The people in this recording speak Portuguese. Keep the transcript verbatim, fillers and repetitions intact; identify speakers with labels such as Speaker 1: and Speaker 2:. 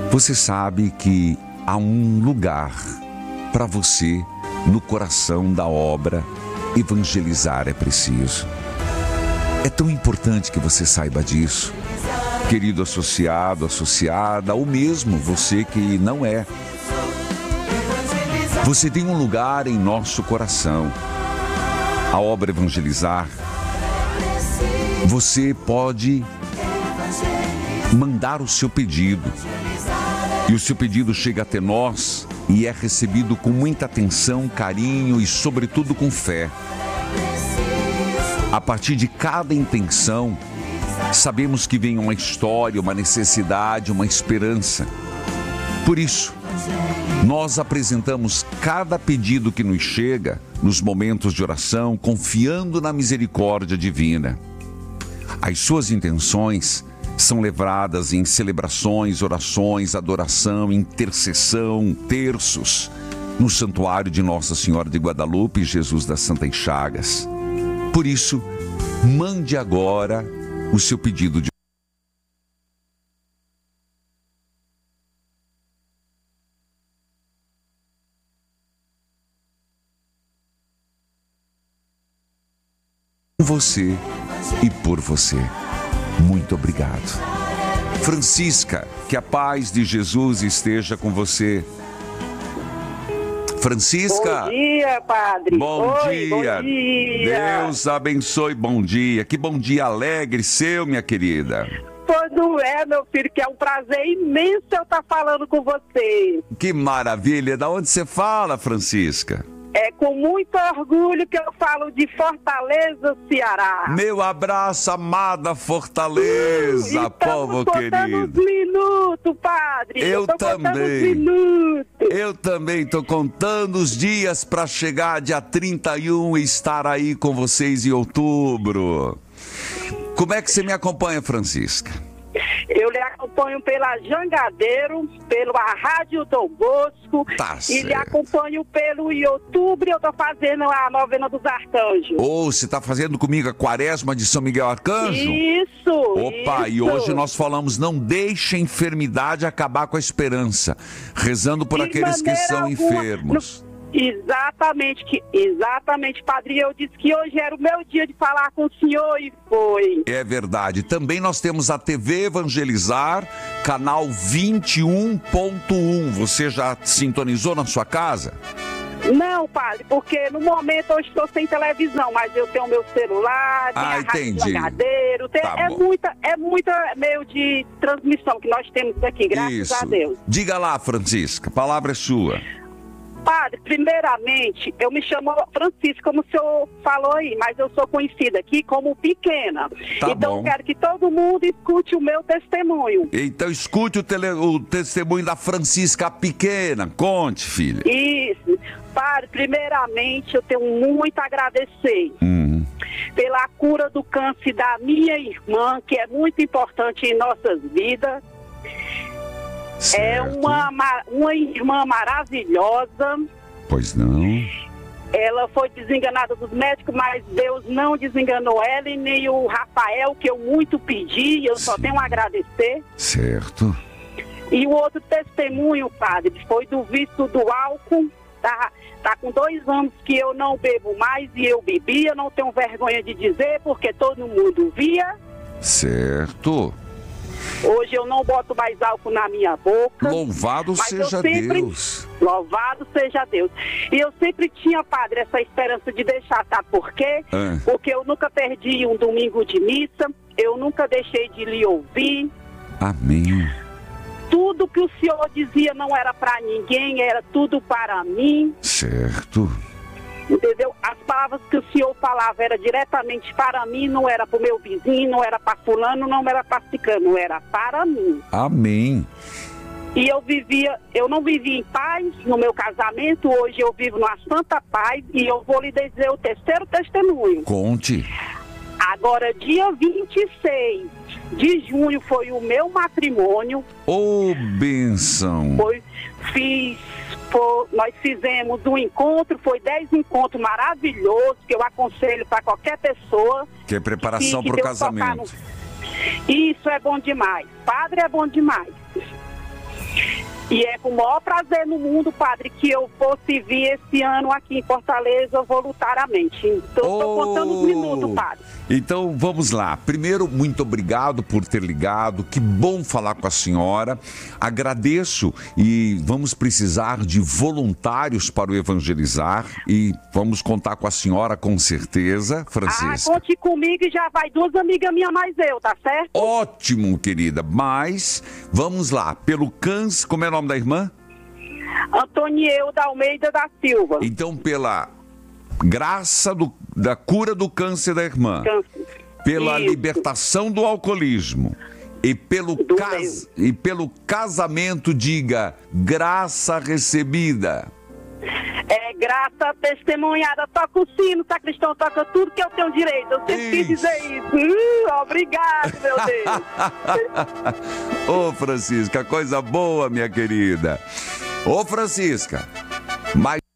Speaker 1: Você sabe que há um lugar para você no coração da obra Evangelizar é Preciso. É tão importante que você saiba disso. Querido associado, associada, ou mesmo você que não é. Você tem um lugar em nosso coração. A obra Evangelizar, você pode mandar o seu pedido. E o seu pedido chega até nós e é recebido com muita atenção, carinho e, sobretudo, com fé. A partir de cada intenção, sabemos que vem uma história, uma necessidade, uma esperança. Por isso, nós apresentamos cada pedido que nos chega nos momentos de oração, confiando na misericórdia divina. As suas intenções são levadas em celebrações, orações, adoração, intercessão, terços, no santuário de Nossa Senhora de Guadalupe e Jesus das Santas Chagas. Por isso, mande agora o seu pedido de você e por você. Muito obrigado. Francisca, que a paz de Jesus esteja com você. Francisca.
Speaker 2: Bom dia, padre.
Speaker 1: Bom,
Speaker 2: Oi,
Speaker 1: dia.
Speaker 2: bom dia.
Speaker 1: Deus abençoe, bom dia. Que bom dia alegre seu, minha querida.
Speaker 2: Pois não é, meu filho, que é um prazer imenso eu estar falando com você.
Speaker 1: Que maravilha. Da onde você fala, Francisca?
Speaker 2: É com muito orgulho que eu falo de Fortaleza, Ceará.
Speaker 1: Meu abraço, amada Fortaleza,
Speaker 2: uh,
Speaker 1: povo querido.
Speaker 2: Os minutos, padre.
Speaker 1: Eu, eu também.
Speaker 2: Minutos.
Speaker 1: Eu também estou contando os dias para chegar dia trinta e um e estar aí com vocês em outubro. Como é que você me acompanha, Francisca?
Speaker 2: Eu lhe acompanho pela Jangadeiro, pela Rádio Dom Bosco,
Speaker 1: tá
Speaker 2: e
Speaker 1: certo.
Speaker 2: lhe acompanho pelo YouTube. Eu estou fazendo a novena dos arcanjos.
Speaker 1: Ô, oh, você está fazendo comigo a quaresma de São Miguel Arcanjo?
Speaker 2: Isso,
Speaker 1: Opa,
Speaker 2: isso.
Speaker 1: E hoje nós falamos, não deixe a enfermidade acabar com a esperança, rezando por
Speaker 2: De
Speaker 1: aqueles que são
Speaker 2: alguma,
Speaker 1: enfermos.
Speaker 2: No... Exatamente, que, exatamente, padre. Eu disse que hoje era o meu dia de falar com o senhor e foi.
Speaker 1: É verdade. Também nós temos a T V Evangelizar, canal vinte e um ponto um. Você já sintonizou na sua casa?
Speaker 2: Não, padre, porque no momento eu estou sem televisão, mas eu tenho meu celular, tenho
Speaker 1: ah,
Speaker 2: a
Speaker 1: entendi.
Speaker 2: Rádio tem,
Speaker 1: tá
Speaker 2: é
Speaker 1: bom.
Speaker 2: muita, é muita meio de transmissão que nós temos aqui, graças
Speaker 1: Isso.
Speaker 2: a Deus.
Speaker 1: Diga lá, Francisca, a palavra é sua.
Speaker 2: Padre, primeiramente, eu me chamo Francisca, como o senhor falou aí, mas eu sou conhecida aqui como Pequena.
Speaker 1: Tá
Speaker 2: então,
Speaker 1: bom.
Speaker 2: eu quero que todo mundo escute o meu testemunho.
Speaker 1: Então, escute o, tele, o testemunho da Francisca Pequena. Conte, filha.
Speaker 2: Isso. Padre, primeiramente, eu tenho muito a agradecer
Speaker 1: Uhum.
Speaker 2: pela cura do câncer da minha irmã, que é muito importante em nossas vidas.
Speaker 1: Certo.
Speaker 2: É uma, uma irmã maravilhosa.
Speaker 1: Pois não.
Speaker 2: Ela foi desenganada dos médicos, mas Deus não desenganou ela e nem o Rafael, que eu muito pedi, eu só
Speaker 1: Sim.
Speaker 2: tenho a agradecer.
Speaker 1: Certo.
Speaker 2: E o outro testemunho, padre, foi do vício do álcool. Tá, tá com dois anos que eu não bebo mais e eu bebia, não tenho vergonha de dizer, porque todo mundo via.
Speaker 1: Certo.
Speaker 2: Hoje eu não boto mais álcool na minha boca.
Speaker 1: Louvado seja
Speaker 2: sempre,
Speaker 1: Deus.
Speaker 2: Louvado seja Deus. E eu sempre tinha, padre, essa esperança de deixar, sabe por quê?
Speaker 1: É.
Speaker 2: Porque eu nunca perdi um domingo de missa, eu nunca deixei de lhe ouvir.
Speaker 1: Amém.
Speaker 2: Tudo que o senhor dizia não era para ninguém, era tudo para mim.
Speaker 1: Certo.
Speaker 2: Entendeu? As palavras que o senhor falava era diretamente para mim, não era para o meu vizinho, não era para fulano, não era para ciclano, era para mim.
Speaker 1: Amém.
Speaker 2: E eu vivia, eu não vivia em paz no meu casamento, hoje eu vivo numa santa paz e eu vou lhe dizer o terceiro testemunho.
Speaker 1: Conte.
Speaker 2: Agora, dia vinte e seis de junho foi o meu matrimônio.
Speaker 1: Ô, bênção.
Speaker 2: Foi, fiz, foi, nós fizemos um encontro, foi dez encontros maravilhosos, que eu aconselho para qualquer pessoa.
Speaker 1: Que é preparação
Speaker 2: que, que
Speaker 1: para o
Speaker 2: Deus tocar
Speaker 1: casamento.
Speaker 2: no... Isso é bom demais. Padre é bom demais. E é com o maior prazer no mundo, padre, que eu fosse vir esse ano aqui em Fortaleza voluntariamente. Então, estou
Speaker 1: Oh!
Speaker 2: contando os minutos, padre.
Speaker 1: Então, vamos lá. Primeiro, muito obrigado por ter ligado. Que bom falar com a senhora. Agradeço e vamos precisar de voluntários para o evangelizar e vamos contar com a senhora com certeza,
Speaker 2: Ah,
Speaker 1: Francisca.
Speaker 2: conte comigo e já vai duas amigas minhas mais eu, tá certo?
Speaker 1: Ótimo, querida. Mas, vamos lá. Pelo câncer, como é o nome da irmã?
Speaker 2: Antonieuda Almeida da Silva.
Speaker 1: Então, pela graça do- da cura do câncer da irmã,
Speaker 2: Câncer.
Speaker 1: pela
Speaker 2: Isso.
Speaker 1: libertação do alcoolismo e pelo,
Speaker 2: Do
Speaker 1: cas... e pelo casamento, diga, graça recebida.
Speaker 2: É graça testemunhada, toca o sino, sacristão, toca tudo que eu tenho direito. Eu sempre quis
Speaker 1: Isso.
Speaker 2: dizer isso. Hum, obrigado, meu Deus.
Speaker 1: Ô, Francisca, coisa boa, minha querida. Ô, Francisca, mas